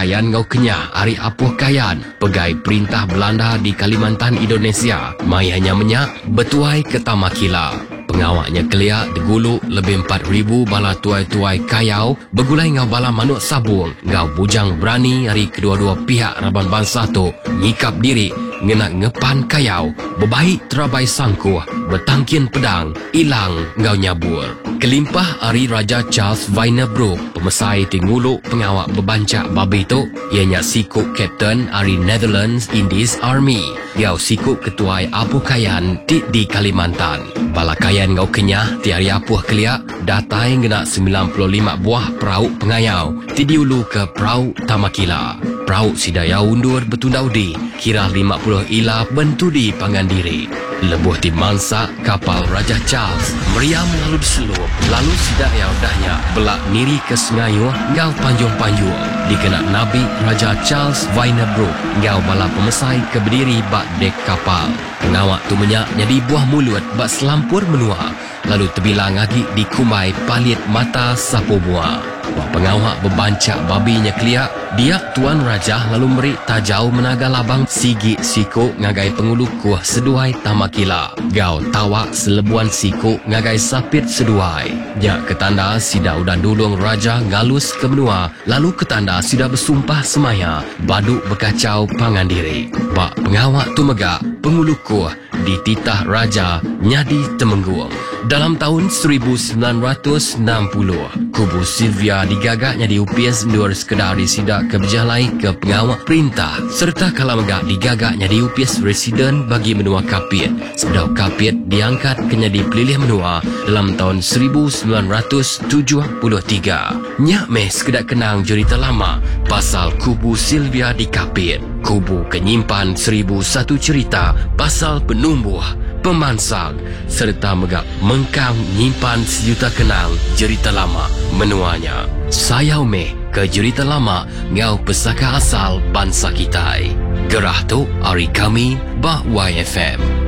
kayan ngau kenyah ari apuh kayan pegai perintah Belanda di Kalimantan Indonesia mai hanya menyak betuai ke Tamakila. Pengawaknya keliak degulu lebih 4,000 bala tuai-tuai kayau bergulai ngau bala manuk sabung ngau bujang berani hari kedua-dua pihak Raban bangsa tu nyikap diri ngena ngepan kayau berbaik terabai sangkuh bertangkin pedang ilang ngau nyabur. Kelimpah hari Raja Charles Wynebroek pemesai tinggulu pengawak bebancak babi tu ianya sikuk Kapten hari Netherlands Indies Army ngau sikuk ketuai apuh kayan di Kalimantan. Bala kayan ngau kenyah ti hari apuh keliak datai ngena 95 buah perahu pengayau ti diulu ke perahu Tamakila. Perahu sidaya undur betundaudi kira 50 ila bentudi pangandiri. Lebuh di mansa kapal Raja Charles meriam lalu diselup lalu sidaya udahnya belak niri ke Sengayu ngau panjung-panjung dikena Nabi Raja Charles Wynebroek ngau bala pemesai ke berdiri bak dek kapal. Pengawak tu menyak jadi buah mulut bak selampur menua lalu terbilang lagi dikumai palit mata sapu mua. Wah pengawak bebancak babinya keliak dia Tuan Raja lalu meri tajau menaga labang sigi siku ngagai pengulu kuah seduai Tamakila. Gau tawak selebuan siku ngagai sapit seduai. Jak ketanda sida udah dulung Raja ngalus ke benua lalu ketanda sida bersumpah semaya baduk berkacau pangandiri. Bak pengawak tu megak pengulu kuah di titah Raja nyadi temenggung. Dalam tahun 1960, kubu Sylvia digagaknya diupis mendur sekedar disidak ke berjalai ke pengawak perintah serta kalamegak digagaknya diupis residen bagi menua kapit. Sebedau kapit diangkat kena dipilih menua dalam tahun 1973. Nyak meh sekedar kenang cerita lama pasal kubu Sylvia di kapit. Kubu kenyimpan 1001 cerita pasal penumbuh pemansang serta megak mengkang nyimpan sejuta kenang cerita lama menuanya. Sayau meh ke cerita lama ngau pesaka asal bangsa kita. Gerah tu hari kami bah YFM.